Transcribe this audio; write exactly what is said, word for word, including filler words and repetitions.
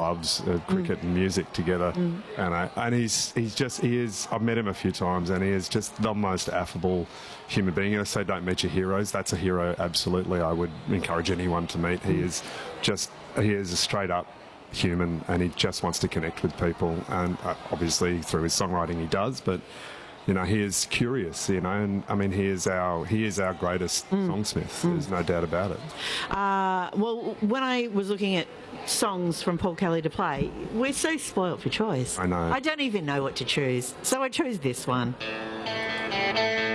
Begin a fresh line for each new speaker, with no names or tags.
loves uh, cricket mm. and music together, mm. and I, and he's he's just he is. I've met him a few times, and he is just the most affable human being. You know, say don't meet your heroes. That's a hero. Absolutely, I would encourage anyone to meet. He is just he is a straight up human, and he just wants to connect with people, and uh, obviously through his songwriting he does, but you know, he is curious, you know, and I mean, he is our he is our greatest mm. songsmith. Mm. There's no doubt about it.
Uh, well, when I was looking at songs from Paul Kelly to play, we're so spoilt for choice.
I know.
I don't even know what to choose, so I chose this one.